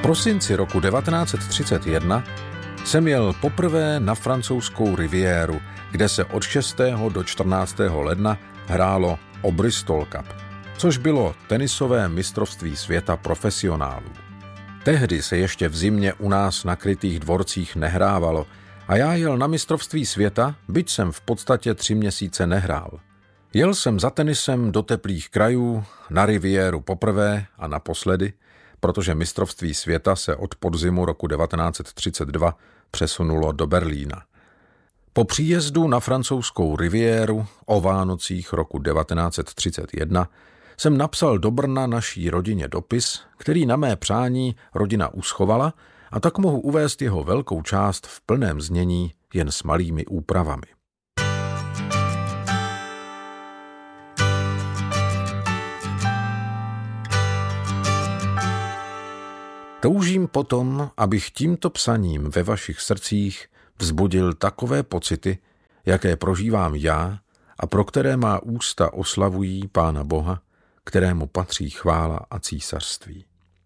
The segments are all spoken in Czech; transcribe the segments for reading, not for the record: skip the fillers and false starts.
prosinci roku 1931 jsem jel poprvé na francouzskou riviéru, kde se od 6. do 14. ledna hrálo o Bristol Cup, což bylo tenisové mistrovství světa profesionálů. Tehdy se ještě v zimě u nás na krytých dvorcích nehrávalo a já jel na mistrovství světa, byť jsem v podstatě 3 měsíce nehrál. Jel jsem za tenisem do teplých krajů, na riviéru poprvé a naposledy, protože mistrovství světa se od podzimu roku 1932 přesunulo do Berlína. Po příjezdu na francouzskou riviéru o Vánocích roku 1931 jsem napsal do Brna naší rodině dopis, který na mé přání rodina uschovala, a tak mohu uvést jeho velkou část v plném znění jen s malými úpravami. Toužím potom, abych tímto psaním ve vašich srdcích vzbudil takové pocity, jaké prožívám já a pro které má ústa oslavují Pána Boha, kterému patří chvála a císařství.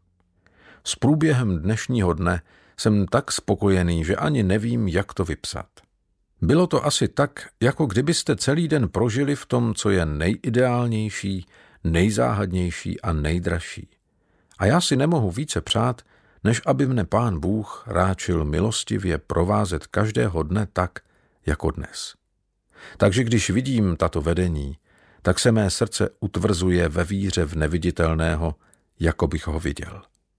S průběhem dnešního dne jsem tak spokojený, že ani nevím, jak to vypsat. Bylo to asi tak, jako kdybyste celý den prožili v tom, co je nejideálnější, nejzáhadnější a nejdražší. A já si nemohu více přát, než aby mne Pán Bůh ráčil milostivě provázet každého dne tak, jako dnes. Takže když vidím tato vedení, tak se mé srdce utvrzuje ve víře v neviditelného, jako bych ho viděl.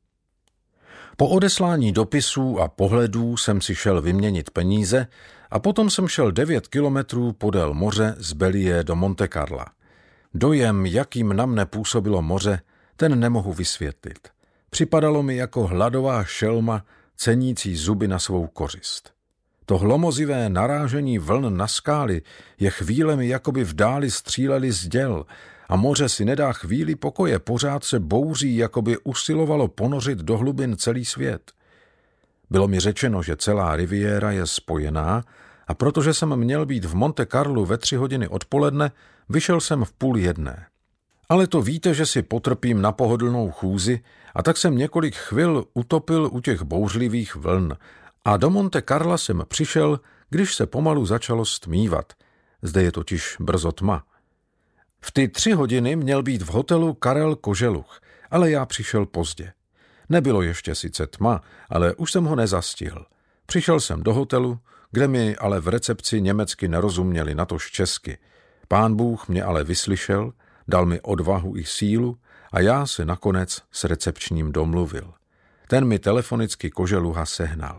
Po odeslání dopisů a pohledů jsem si šel vyměnit peníze a potom jsem šel 9 kilometrů podél moře z Bellier do Monte Carla. Dojem, jakým na mne působilo moře, ten nemohu vysvětlit. Připadalo mi jako hladová šelma, cenící zuby na svou kořist. To hlomozivé narážení vln na skály je chvílemi, jakoby v dáli stříleli z děl, a moře si nedá chvíli pokoje, pořád se bouří, jakoby usilovalo ponořit do hlubin celý svět. Bylo mi řečeno, že celá riviéra je spojená, a protože jsem měl být v Monte Carlu ve 3 hodiny odpoledne, vyšel jsem v 12:30. Ale to víte, že si potrpím na pohodlnou chůzi, a tak jsem několik chvil utopil u těch bouřlivých vln a do Monte Carla jsem přišel, když se pomalu začalo stmívat. Zde je totiž brzo tma. V ty 3 hodiny měl být v hotelu Karel Koželuch, ale já přišel pozdě. Nebylo ještě sice tma, ale už jsem ho nezastihl. Přišel jsem do hotelu, kde mi ale v recepci německy nerozuměli, natož česky. Pán Bůh mě ale vyslyšel, dal mi odvahu i sílu a já se nakonec s recepčním domluvil. Ten mi telefonicky Koželuha sehnal.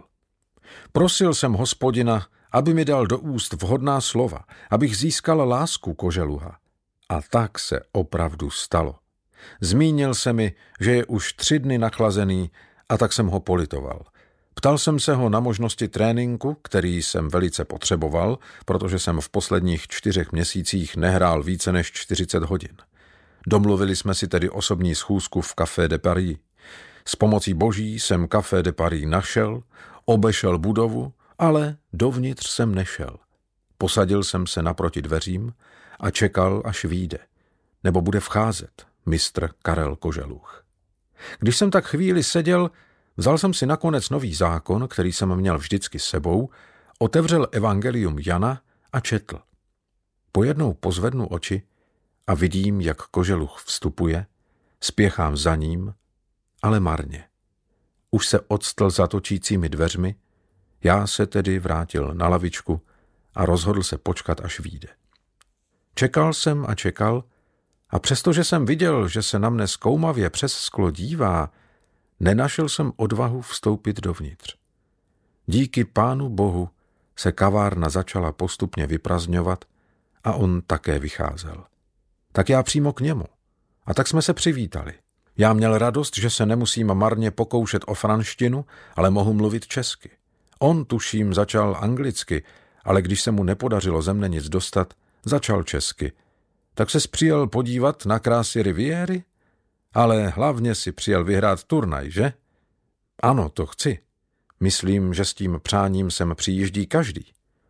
Prosil jsem Hospodina, aby mi dal do úst vhodná slova, abych získal lásku Koželuha. A tak se opravdu stalo. Zmínil se mi, že je už 3 dny nachlazený, a tak jsem ho politoval. Ptal jsem se ho na možnosti tréninku, který jsem velice potřeboval, protože jsem v posledních 4 měsících nehrál více než 40 hodin. Domluvili jsme si tedy osobní schůzku v Café de Paris. S pomocí Boží jsem Café de Paris našel, obešel budovu, ale dovnitř jsem nešel. Posadil jsem se naproti dveřím a čekal, až vyjde, nebo bude vcházet mistr Karel Koželuch. Když jsem tak chvíli seděl, vzal jsem si nakonec Nový zákon, který jsem měl vždycky s sebou, otevřel Evangelium Jana a četl. Pojednou pozvednu oči a vidím, jak Koželuch vstupuje, spěchám za ním, ale marně. Už se octl za točícími dveřmi, já se tedy vrátil na lavičku a rozhodl se počkat, až vyjde. Čekal jsem a čekal, a přestože jsem viděl, že se na mne zkoumavě přes sklo dívá, nenašel jsem odvahu vstoupit dovnitř. Díky Pánu Bohu se kavárna začala postupně vyprazňovat a on také vycházel. Tak já přímo k němu. A tak jsme se přivítali. Já měl radost, že se nemusím marně pokoušet o franštinu, ale mohu mluvit česky. On, tuším, začal anglicky, ale když se mu nepodařilo ze mne nic dostat, začal česky. Tak ses přijel podívat na krásy riviéry? Ale hlavně si přijel vyhrát turnaj, že? Ano, to chci. Myslím, že s tím přáním sem přijíždí každý.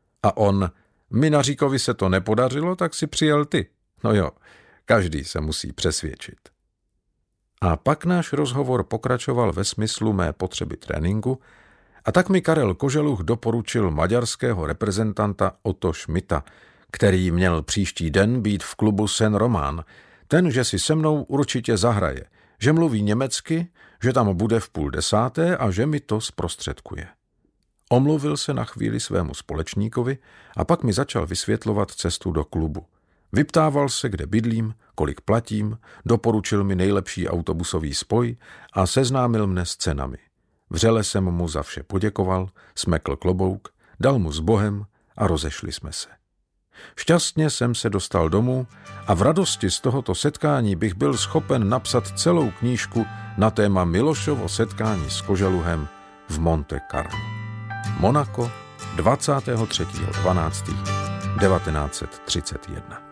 A on, Minaříkovi se to nepodařilo, tak si přijel ty. No jo, každý se musí přesvědčit. A pak náš rozhovor pokračoval ve smyslu mé potřeby tréninku a tak mi Karel Koželuch doporučil maďarského reprezentanta Otto Schmidta, který měl příští den být v klubu Sen Román, ten, že si se mnou určitě zahraje, že mluví německy, že tam bude v 9:30 a že mi to zprostředkuje. Omluvil se na chvíli svému společníkovi a pak mi začal vysvětlovat cestu do klubu. Vyptával se, kde bydlím, kolik platím, doporučil mi nejlepší autobusový spoj a seznámil mne s cenami. Vřele jsem mu za vše poděkoval, smekl klobouk, dal mu s Bohem a rozešli jsme se. Šťastně jsem se dostal domů a v radosti z tohoto setkání bych byl schopen napsat celou knížku na téma Milošovo setkání s Koželuhem v Monte Carlo. Monako, 23.12.1931.